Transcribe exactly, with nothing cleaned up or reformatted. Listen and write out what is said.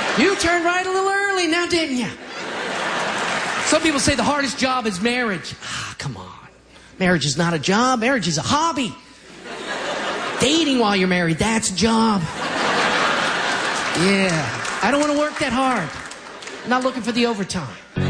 You turned right a little early now, didn't you? Some people say the hardest job is marriage. Ah, come on. Marriage is not a job. Marriage is a hobby. Dating while you're married, that's a job. Yeah. I don't want to work that hard. I'm not looking for the overtime.